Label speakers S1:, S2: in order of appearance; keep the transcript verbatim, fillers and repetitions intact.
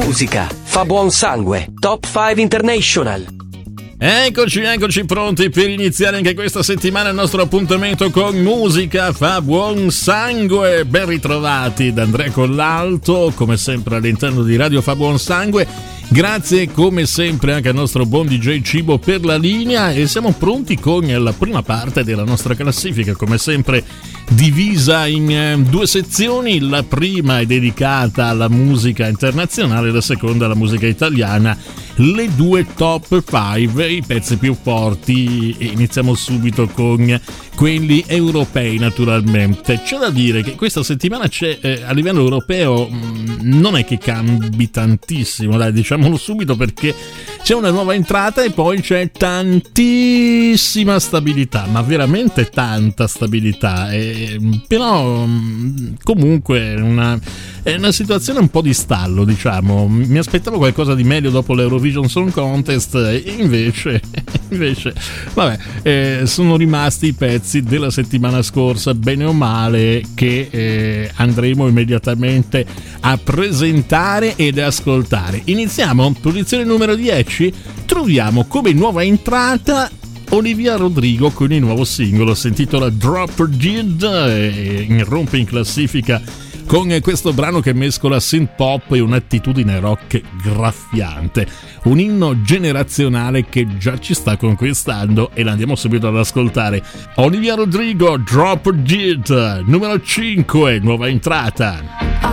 S1: Musica fa buon sangue. Top cinque International.
S2: Eccoci, eccoci pronti per iniziare anche questa settimana il nostro appuntamento con Musica fa buon sangue. Ben ritrovati da Andrea Collalto, come sempre all'interno di Radio fa buon sangue. Grazie come sempre anche al nostro buon D J Cibo per la linea e siamo pronti con la prima parte della nostra classifica, come sempre divisa in due sezioni. La prima è dedicata alla musica internazionale, la seconda alla musica italiana. Le due top cinque, i pezzi più forti, e iniziamo subito con quelli europei naturalmente. C'è da dire che questa settimana c'è eh, a livello europeo mh, non è che cambi tantissimo, dai, diciamolo subito, perché c'è una nuova entrata e poi c'è tantissima stabilità, ma veramente tanta stabilità, e, però mh, comunque una, è una situazione un po' di stallo, diciamo. Mi aspettavo qualcosa di meglio dopo l'Eurovision Song Contest e invece, invece vabbè, eh, sono rimasti i pezzi della settimana scorsa, bene o male, che eh, andremo immediatamente a presentare ed ascoltare. Iniziamo, posizione numero dieci, troviamo come nuova entrata Olivia Rodrigo con il nuovo singolo, si intitola Drop Dead, e irrompe in classifica con questo brano che mescola synth pop e un'attitudine rock graffiante, un inno generazionale che già ci sta conquistando, e l'andiamo subito ad ascoltare. Olivia Rodrigo, Drop Dead, numero cinque, nuova entrata.